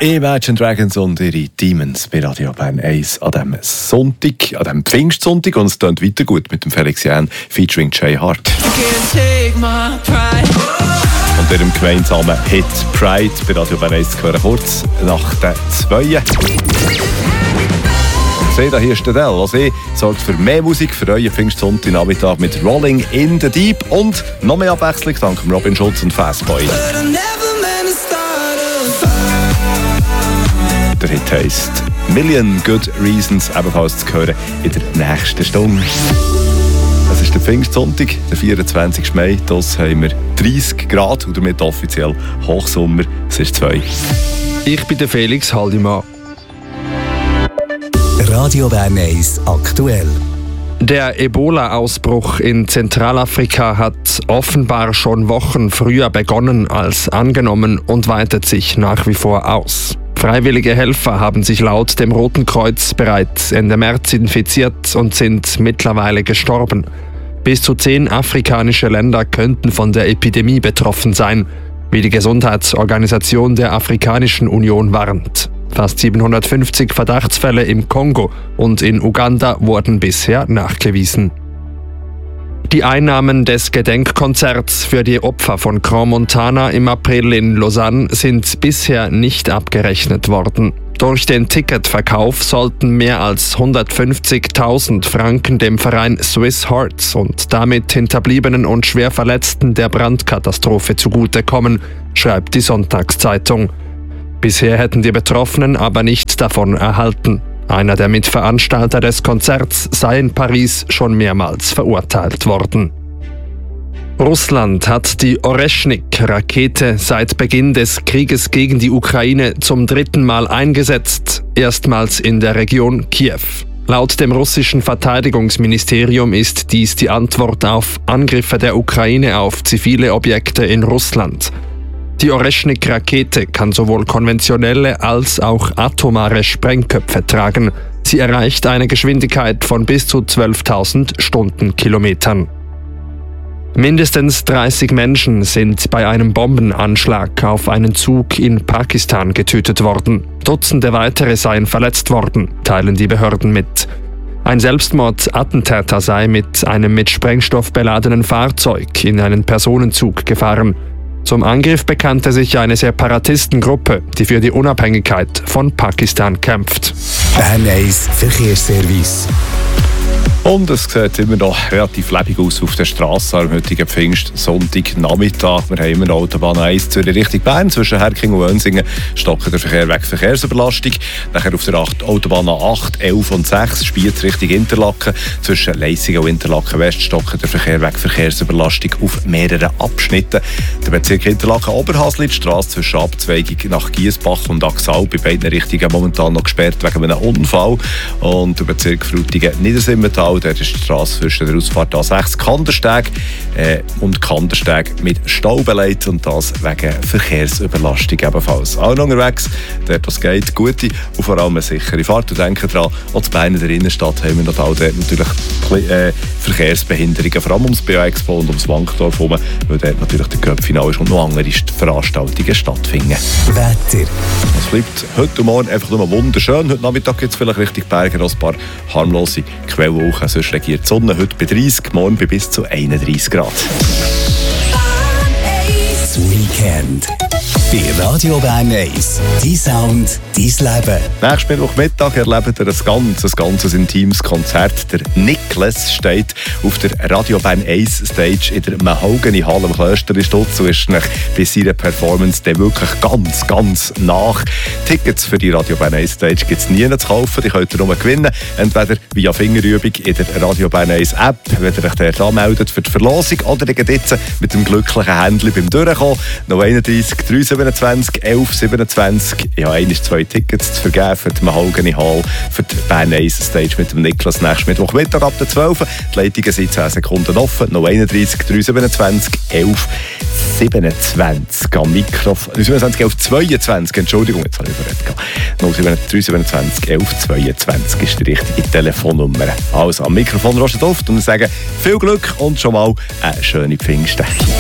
Imagine Dragons und ihre Demons bei Radio Bern 1 an diesem Sonntag, an diesem Pfingstsonntag. Und es klingt weiter gut mit dem Felix Jähn featuring Jay Hart. Und ihrem gemeinsamen Hit Pride bei Radio Bern 1 zu hören, kurz nach den 2. Und hier ist der Del. Also sorgt für mehr Musik für euren Pfingstsonntag-Nachmittag mit Rolling in the Deep und noch mehr Abwechslung dank Robin Schulz und Fastboy. Der Hit heisst Million Good Reasons, ebenfalls zu hören in der nächsten Stunde. Es ist der Pfingstsonntag, der 24. Mai. Das haben wir 30 Grad und damit offiziell Hochsommer. Es ist 2. Ich bin der Felix Haldimann. Radio Bern 1 aktuell. Der Ebola-Ausbruch in Zentralafrika hat offenbar schon Wochen früher begonnen als angenommen und weitet sich nach wie vor aus. Freiwillige Helfer haben sich laut dem Roten Kreuz bereits Ende März infiziert und sind mittlerweile gestorben. Bis zu 10 afrikanische Länder könnten von der Epidemie betroffen sein, wie die Gesundheitsorganisation der Afrikanischen Union warnt. Fast 750 Verdachtsfälle im Kongo und in Uganda wurden bisher nachgewiesen. Die Einnahmen des Gedenkkonzerts für die Opfer von Crans-Montana im April in Lausanne sind bisher nicht abgerechnet worden. Durch den Ticketverkauf sollten mehr als 150.000 Franken dem Verein Swiss Hearts und damit Hinterbliebenen und Schwerverletzten der Brandkatastrophe zugutekommen, schreibt die Sonntagszeitung. Bisher hätten die Betroffenen aber nichts davon erhalten. Einer der Mitveranstalter des Konzerts sei in Paris schon mehrmals verurteilt worden. Russland hat die Oreschnik-Rakete seit Beginn des Krieges gegen die Ukraine zum 3. Mal eingesetzt, erstmals in der Region Kiew. Laut dem russischen Verteidigungsministerium ist dies die Antwort auf Angriffe der Ukraine auf zivile Objekte in Russland. Die Oreschnik-Rakete kann sowohl konventionelle als auch atomare Sprengköpfe tragen. Sie erreicht eine Geschwindigkeit von bis zu 12.000 Stundenkilometern. Mindestens 30 Menschen sind bei einem Bombenanschlag auf einen Zug in Pakistan getötet worden. Dutzende weitere seien verletzt worden, teilen die Behörden mit. Ein Selbstmordattentäter sei mit einem mit Sprengstoff beladenen Fahrzeug in einen Personenzug gefahren. Zum Angriff bekannte sich eine Separatistengruppe, die für die Unabhängigkeit von Pakistan kämpft. Bern 1 Verkehrsservice. Und es sieht immer noch relativ lebendig aus auf der Straße am heutigen Pfingstsonntag-Nachmittag. Wir haben immer noch Autobahn 1 Zürich Richtung Bern. Zwischen Herking und Wönsingen stockt der Verkehr wegen Verkehrsüberlastung. Nachher auf der Autobahn 8, 11 und 6 Spiez Richtung Interlaken. Zwischen Leissigen und Interlaken West stockt der Verkehr wegen Verkehrsüberlastung auf mehreren Abschnitten. Der Bezirk Interlaken-Oberhasli, die Straße zwischen Abzweigung nach Giesbach und Axau bei beiden Richtungen momentan noch gesperrt wegen einem Unfall. Und der Bezirk Frutigen-Niedersimmental, der ist die Straße zwischen der Ausfahrt A6 Kandersteg und Kandersteg mit Stau belegt und das wegen Verkehrsüberlastung ebenfalls. Allen unterwegs, dort was geht, gute und vor allem eine sichere Fahrt. Und denken daran, auch zu Bern in der Innenstadt haben wir noch dort natürlich Verkehrsbehinderungen, vor allem ums BA-Expo und ums Wankdorf herum, weil dort natürlich der Cup-Final ist und noch andere Veranstaltungen stattfinden. Wetter. Es bleibt heute und morgen einfach nur wunderschön. Heute Nachmittag gibt es vielleicht Richtung Berge ein paar harmlose Quellwolken. Sonst regiert die Sonne heute bei 30, morgen bei bis zu 31 Grad. Das Weekend. Bei Radio Bern 1. Dein Sound, dein Leben. Nächsten Mittwochmittag erlebt ihr ein ganzes intimes Konzert. Der Niklas steht auf der Radio Bern 1 Stage in der Mahogany Hall am Klösterli-Stutz und ist bei seiner Performance dann wirklich ganz nach. Tickets für die Radio Bern 1 Stage gibt es nie zu kaufen. Die könnt ihr nur gewinnen. Entweder via Fingerübung in der Radio Bern 1 App, wenn ihr euch dort anmeldet für die Verlosung, oder ihr geht jetzt mit dem glücklichen Händchen beim Durchkommen. Noch 31 327 11 27. Ich habe 2 Tickets zu vergeben für die Mahogany Hall, für die Bern 1 Stage mit dem Niklas nächsten Mittwochmittag ab der 12. Die Leitungen sind 10 Sekunden offen. Noch 31 327 11 27 am Mikrofon. 27 11 22, Entschuldigung, jetzt habe ich überredet. 327 11 22 ist die richtige Telefonnummer. Also am Mikrofon Roger Duft und wir sagen viel Glück und schon mal eine schöne Pfingsten.